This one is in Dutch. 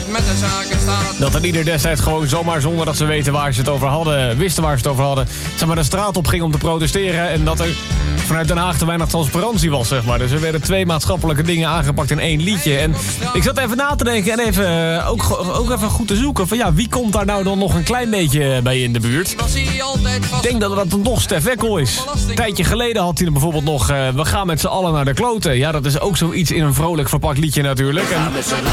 met de zaken staat. Dat er ieder destijds gewoon zomaar zonder dat ze wisten waar ze het over hadden, zeg maar de straat op ging om te protesteren. En dat er vanuit Den Haag te weinig transparantie was, zeg maar. Dus er werden 2 maatschappelijke dingen aangepakt in 1 liedje. En ik zat even na te denken en even, ook even goed te zoeken van ja, wie komt daar nou dan nog een klein beetje bij in de buurt? Ik denk dat dan toch Stef Ekkel is. Een tijdje geleden had hij er bijvoorbeeld nog we gaan met z'n allen naar de kloten. Ja, dat is ook zoiets in een vrolijk verpakt liedje natuurlijk. En